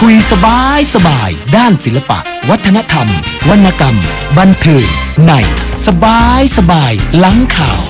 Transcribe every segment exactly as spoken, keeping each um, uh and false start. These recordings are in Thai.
คุยสบายสบายด้านศิลปะวัฒนธรรมวรรณกรรมบันเทิงในสบายสบายหลังข่าว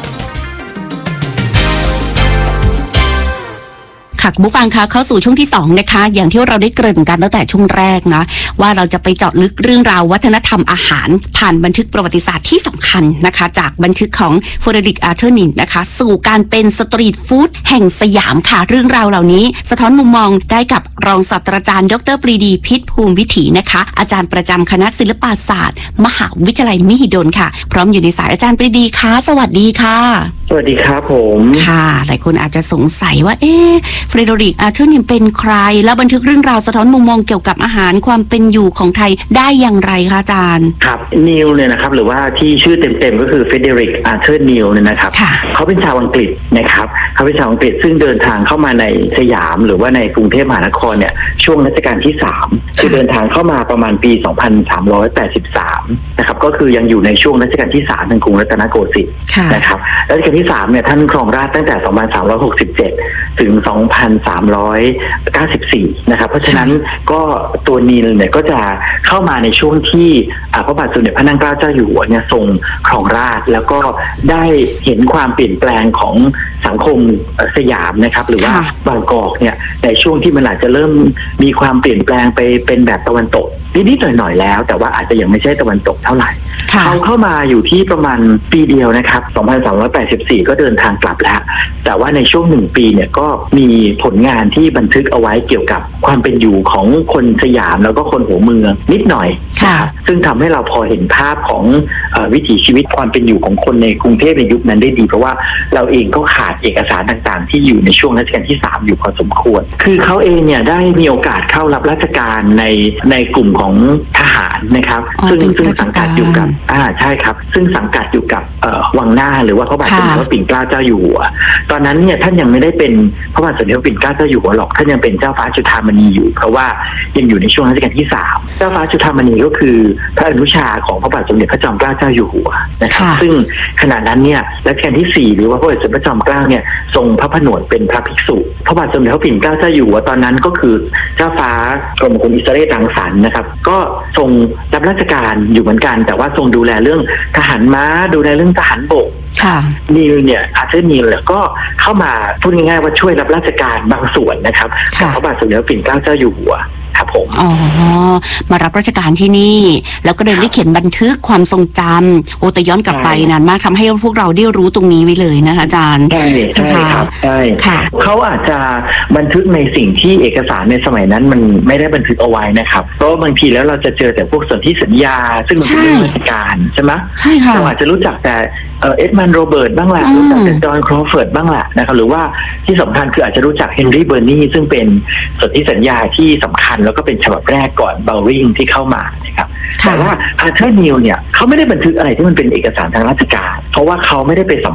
ค่ะคุณผู้ฟังคะเข้าสู่ช่วงที่สองนะคะอย่างที่เราได้เกริ่นกันตั้งแต่ช่วงแรกนะว่าเราจะไปเจาะลึกเรื่องราววัฒนธรรมอาหารผ่านบันทึกประวัติศาสตร์ที่สำคัญนะคะจากบันทึกของเฟเดริก อาร์เธอร์นินนะคะสู่การเป็นสตรีทฟู้ดแห่งสยามค่ะเรื่องราวเหล่านี้สะท้อนมุมมองได้กับรองศาสตราจารย์ดร.ปรีดีพิษภูมิวิถีนะคะอาจารย์ประจำคณะศิลปศาสตร์มหาวิทยาลัยมหิดลค่ะพร้อมอยู่ในสายอาจารย์ปรีดีค่ะสวัสดีค่ะสวัสดีครับผมค่ะหลายคนอาจจะสงสัยว่าเอ๊ะเฟเดริก อาร์เธอร์นินเป็นใครแล้วบันทึกเรื่องราวสะท้อนมุมมองเกี่ยวกับอาหารความเป็นอยู่ของไทยได้อย่างไรคะอาจารย์ครับนิวเนี่ยนะครับหรือว่าที่ชื่อเต็มๆก็คือเฟเดริก อาร์เธอร์นิวเนี่ยนะครับเขาเป็นชาวอังกฤษนะครับเขาเป็นชาวอังกฤษซึ่งเดินทางเข้ามาในสยามหรือว่าในกรุงเทพมหานครเนี่ยช่วงรัชกาลที่สามคือเดินทางเข้ามาประมาณปีสองพันสามร้อยแปดสิบสามนะครับก็คือยังอยู่ในช่วงรัชกาลที่สามในกรุงรัตนโกสินทร์นะครับรัชกาลที่สามเนี่ยท่านครองราชย์ตั้งแต่สองพันสามร้อยหกสิบเจ็ดถึงสองพันสามร้อยเก้าสิบสี่นะครับเพราะฉะนั้นก็ตัวนีลเนี่ยก็จะเข้ามาในช่วงที่พระบาทสมเด็จพระนั่งเกล้าเจ้าอยู่หัวเนี่ยทรงครองราชย์แล้วก็ได้เห็นความเปลี่ยนแปลงของสังคมสยามนะครับหรือว่าบางกอกเนี่ยในช่วงที่มันอาจจะเริ่มมีความเปลี่ยนแปลงไปเป็นแบบตะวันตกนิดๆหน่อยๆแล้วแต่ว่าอาจจะยังไม่ใช่ตะวันตกเท่าไหร่เขาเข้ามาอยู่ที่ประมาณปีเดียวนะครับสองพันสามร้อยแปดสิบสี่ก็เดินทางกลับแล้วแต่ว่าในช่วงหนึ่งปีเนี่ยก็มีผลงานที่บันทึกเอาไว้เกี่ยวกับความเป็นอยู่ของคนสยามแล้วก็คนหัวเมืองนิดหน่อยซึ่งทำให้เราพอเห็นภาพของเอ่อวิถีชีวิตความเป็นอยู่ของคนในกรุงเทพในยุคนั้นได้ดีเพราะว่าเราเองก็ขาดเอกสารต่างๆที่อยู่ในช่วงรัชกาลที่สามอยู่พอสมควรคือเขาเองเนี่ยได้มีโอกาสเข้ารับราชการในในกลุ่มของทหารนะครับซึ่งซึ่งสังกัดอยู่กับอ่าใช่ครับซึ่งสังกัดอยู่กับเอ่อวังหน้าหรือว่าพระบาทสมเด็จพระปิ่นเกล้าเจ้าอยู่หัวตอนนั้นเนี่ยท่านยังไม่ได้เป็นพระบาทสมเด็จพระปิ่นเกล้าเจ้าอยู่หัวหรอกท่านยังเป็นเจ้าฟ้าจุฑามณีอยู่เพราะว่ายังอยู่ในช่วงรัชกาลที่สามเจ้าฟ้าจุฑามณีก็คือพระอนุชาของพระบาทสมเด็จพระจอมเกล้าเจ้าอยู่หัวนะครับซึ่งขณะนั้นเนี่ยรัชกาลที่สี่หรือว่าพระบาทสมเด็จพระจอมเกล้าเนี่ยทรงพระผนวดเป็นพระภิกษุพระบาทสมเด็จพระปิ่นเกล้าเจ้าอยู่หัวตอนนั้นก็คือเจ้าฟ้ากรมคุณอิสระเรศรังสรรค์นะครับก็ทรงรับราชการอยู่เหมือนกันแต่ว่าทรงดูแลเรื่องทหารม้าดูแลเรื่องทหารบกนิวเนี่ยอาร์เธอร์นิวเนี่ยก็เข้ามาพูดง่ายๆว่าช่วยรับราชการบางส่วนนะครับของพระบาทสมเด็จพระปิ่นเกล้าเจ้าอยู่หัวครับผมอ๋อมารับราชการที่นี่แล้วก็เลยได้เขียนบันทึกความทรงจำโอแต่ย้อนกลับไปนานมากทำให้พวกเราได้รู้ตรงนี้ไว้เลยนะคะอาจารย์ใช่ใช่ครับใช่เขาอาจจะบันทึกในสิ่งที่เอกสารในสมัยนั้นมันไม่ได้บันทึกเอาไว้นะครับเพราะบางทีแล้วเราจะเจอแต่พวกสนธิสัญญาซึ่งมันเป็นเรื่องราชการใช่ไหมใช่ค่ะเราอาจจะรู้จักแต่เอ็ดมันโรเบิร์ตบ้างแหละรู้จักแต่จอห์นครอเฟิร์ดบ้างแหละนะครับหรือว่าที่สำคัญคืออาจจะรู้จักเฮนรี่เบอร์นีซึ่งเป็นสนธิสัญญาที่สำคัญแล้วก็เป็นฉบับแรกก่อนเบลริงที่เข้ามานะครับแต่ว่าอาร์เธอร์นิวเนี่ยเขาไม่ได้บันทึกอะไรที่มันเป็นเอกสารทางราชการเพราะว่าเขาไม่ได้ไปสัม